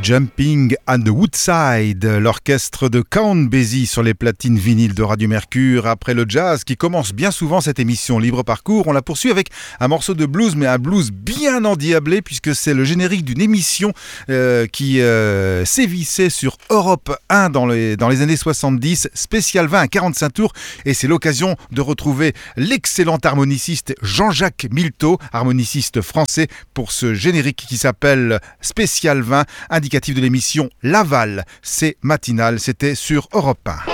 Jumping on the Woodside, l'orchestre de Count Basie sur les platines vinyles de Radio Mercure. Après le jazz qui commence bien souvent cette émission Libre Parcours, on la poursuit avec un morceau de blues, mais un blues bien endiablé puisque c'est le générique d'une émission qui sévissait sur Europe 1 dans les années 70, spécial 20 à 45 tours, et c'est l'occasion de retrouver l'excellent harmoniciste Jean-Jacques Milteau, harmoniciste français, pour ce générique qui s'appelle Spécial 20, indicatif de l'émission Laval. C'est matinal, c'était sur Europe 1.